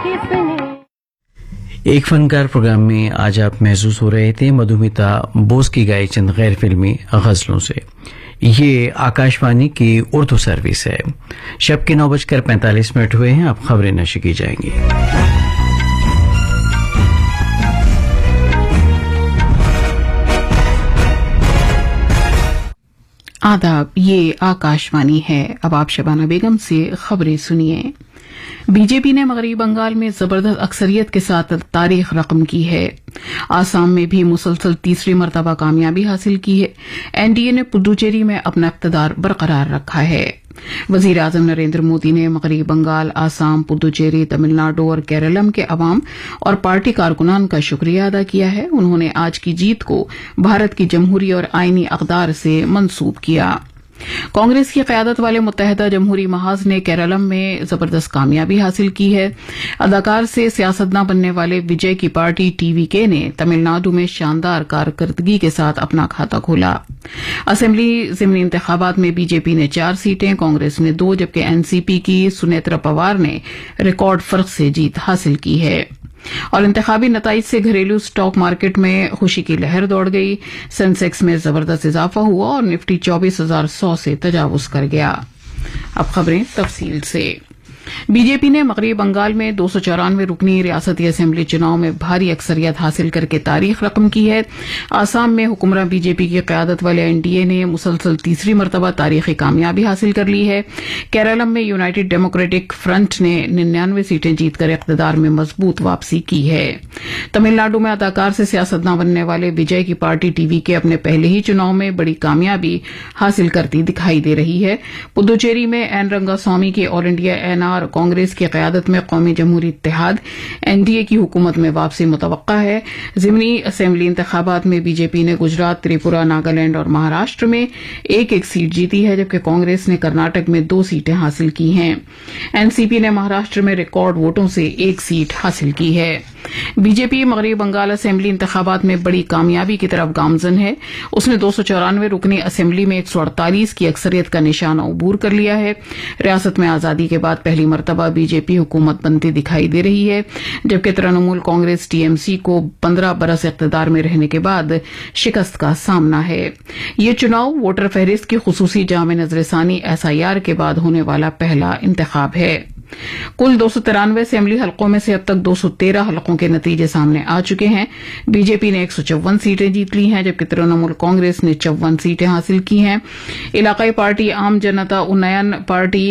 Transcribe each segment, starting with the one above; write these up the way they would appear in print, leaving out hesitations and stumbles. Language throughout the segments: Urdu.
ایک فنکار پروگرام میں آج آپ محسوس ہو رہے تھے مدھومیتا بوس کی گائی چند غیر فلمی غزلوں سے. یہ آکاشوانی کی اردو سروس ہے. شب کے 9:45 ہوئے ہیں. اب خبریں نشر کی جائیں گی. آداب، یہ آکاشوانی ہے. اب آپ شبانہ بیگم سے خبریں سنیے. بی جے پی نے مغربی بنگال میں زبردست اکثریت کے ساتھ تاریخ رقم کی ہے. آسام میں بھی مسلسل تیسری مرتبہ کامیابی حاصل کی ہے. این ڈی اے نے پڈوچیری میں اپنا اقتدار برقرار رکھا ہے. وزیر اعظم نریندر مودی نے مغربی بنگال، آسام، پڈوچیری، تمل ناڈو اور کیرلم کے عوام اور پارٹی کارکنان کا شکریہ ادا کیا ہے. انہوں نے آج کی جیت کو بھارت کی جمہوری اور آئینی اقدار سے منسوب کیا. کانگریس کی قیادت والے متحدہ جمہوری محاذ نے کیرلم میں زبردست کامیابی حاصل کی ہے. اداکار سے سیاستداں بننے والے وجے کی پارٹی ٹی وی کے نے تمل ناڈو میں شاندار کارکردگی کے ساتھ اپنا کھاتہ کھولا. اسمبلی ضمنی انتخابات میں بی جے پی نے 4 سیٹیں، کانگریس نے 2 جبکہ این سی پی کی سنیترا پوار نے ریکارڈ فرق سے جیت حاصل کی ہے. اور انتخابی نتائج سے گھریلو اسٹاک مارکیٹ میں خوشی کی لہر دوڑ گئی. سینسیکس میں زبردست اضافہ ہوا اور نفٹی 24,100 سے تجاوز کر گیا. اب خبریں تفصیل سے. بی جے پی نے مغربی بنگال میں 294 رکنی ریاستی اسمبلی چناؤ میں بھاری اکثریت حاصل کر کے تاریخ رقم کی ہے. آسام میں حکمراں بی جے پی کی قیادت والے این ڈی اے نے مسلسل تیسری مرتبہ تاریخی کامیابی حاصل کر لی ہے. کیرلم میں یونائیٹڈ ڈیموکریٹک فرنٹ نے 99 سیٹیں جیت کر اقتدار میں مضبوط واپسی کی ہے. تمل ناڈو میں اداکار سے سیاستداں بننے والے وجے کی پارٹی ٹی وی کے اپنے پہلے ہی چناؤ میں بڑی کامیابی حاصل کرتی دکھائی دے رہی ہے. پدوچیری میں این رنگا سوامی کی آل انڈیا این آر کانگریس کی قیادت میں قومی جمہوری اتحاد این ڈی اے کی حکومت میں واپسی متوقع ہے. ضمنی اسمبلی انتخابات میں بی جے پی نے گجرات، تریپورہ، ناگالینڈ اور مہاراشٹر میں ایک سیٹ جیتی ہے جبکہ کانگریس نے کرناٹک میں 2 سیٹیں حاصل کی ہیں. این سی پی نے مہاراشٹر میں ریکارڈ ووٹوں سے 1 سیٹ حاصل کی ہے. بی جے پی مغربی بنگال اسمبلی انتخابات میں بڑی کامیابی کی طرف گامزن ہے. اس نے 294 رکنی اسمبلی میں 148 کی اکثریت کا نشانہ عبور کر لیا ہے. ریاست میں آزادی کے بعد پہلی مرتبہ بی جے پی حکومت بنتی دکھائی دے رہی ہے جبکہ Trinamool Congress T M C کو 15 برس اقتدار میں رہنے کے بعد شکست کا سامنا ہے. یہ چناؤ ووٹر فہرست کی خصوصی جامع نظر ثانی ایس آئی آر کے بعد ہونے والا پہلا انتخاب ہے. کل 293 اسمبلی حلقوں میں سے اب تک 213 حلقوں کے نتیجے سامنے آ چکے ہیں. بی جے پی نے 154 سیٹیں جیت لی ہیں جبکہ ترنمول کانگریس نے 54 سیٹیں حاصل کی ہیں. علاقائی پارٹی عام جنتا انیان پارٹی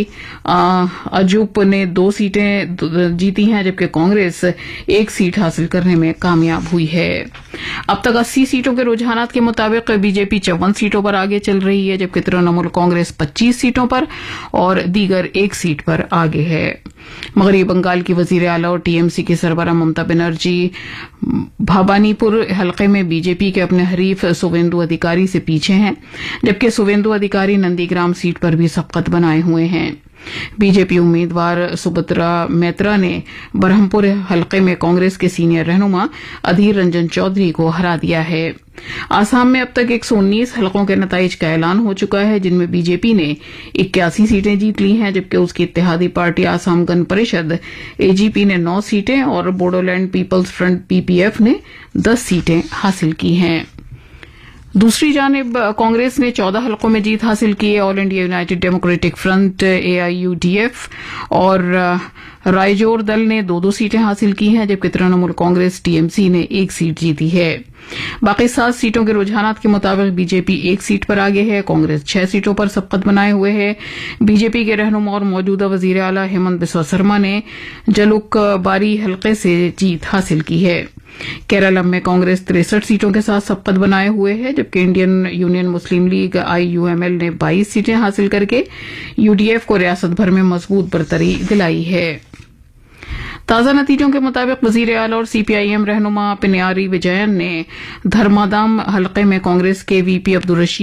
اجوپ نے 2 سیٹیں جیتی ہیں جبکہ کانگریس 1 سیٹ حاصل کرنے میں کامیاب ہوئی ہے. اب تک 80 سیٹوں کے رجحانات کے مطابق بی جے پی 54 سیٹوں پر آگے چل رہی ہے جبکہ ترنمول کانگریس 25 سیٹوں پر اور دیگر 1 سیٹ پر آگے ہے. مغربی بنگال کی وزیر اعلی اور ٹی ایم سی کی سربراہ ممتا بنرجی بھابانی پور حلقے میں بی جے پی کے اپنے حریف سوویندو ادھیکاری سے پیچھے ہیں جبکہ سوویندو ادھیکاری نندی گرام سیٹ پر بھی سبقت بنائے ہوئے ہیں. بی جے پی امیدوار سبھدرا میترا نے برہمپور حلقے میں کانگریس کے سینئر رہنما ادھیر رنجن چودھری کو ہرا دیا ہے. آسام میں اب تک 119 حلقوں کے نتائج کا اعلان ہو چکا ہے جن میں بی جے پی نے 81 سیٹیں جیت لی ہیں جبکہ اس کی اتحادی پارٹی آسام گن پریشد اے جی پی نے 9 سیٹیں اور بوڈولینڈ پیپلز فرنٹ پی پی ایف نے 10 سیٹیں حاصل کی ہیں. دوسری جانب کانگریس نے 14 حلقوں میں جیت حاصل کی ہے. آل انڈیا یونائیٹڈ ڈیموکریٹک فرنٹ اے آئی یو ڈی ایف اور رائجور دل نے 2 سیٹیں حاصل کی ہیں جبکہ Trinamool Congress T M C نے 1 سیٹ جیتی ہے. باقی 7 سیٹوں کے رجحانات کے مطابق بی جے پی 1 سیٹ پر آگے ہے. کانگریس 6 سیٹوں پر سبقت بنائے ہوئے ہے. بی جے پی کے رہنما اور موجودہ وزیر اعلی ہیمنت بسوا سرما نے جلک باری حلقے سے جیت حاصل کی ہے. کیرلم میں کانگریس 63 سیٹوں کے ساتھ سبقت بنائے ہوئے ہے جبکہ Indian union Muslim league I you M L نے 22 سیٹیں حاصل کر کے یو ڈی ایف کو ریاست بھر میں مضبوط برتری دلائی ہے. تازہ نتیجوں کے مطابق وزیر اعلی اور سی پی آئی ایم رہنما پنیاری وجین نے دھرمادام حلقے میں کانگریس کے وی پی عبدالرشید